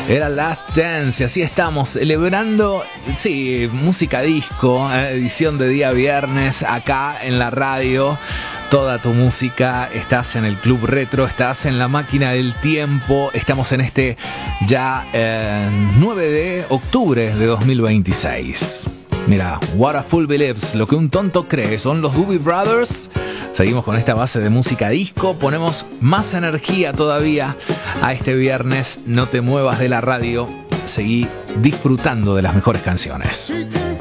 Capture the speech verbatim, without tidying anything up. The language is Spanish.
Era Last Dance y así estamos celebrando, sí, música disco, eh, edición de día viernes acá en la radio. Toda tu música, estás en el Club Retro, estás en la máquina del tiempo. Estamos en este ya eh, nueve de octubre de dos mil veintiséis. Mira, What a Fool Believes, lo que un tonto cree, son los Doobie Brothers. Seguimos con esta base de música disco, ponemos más energía todavía a este viernes. No te muevas de la radio, seguí disfrutando de las mejores canciones.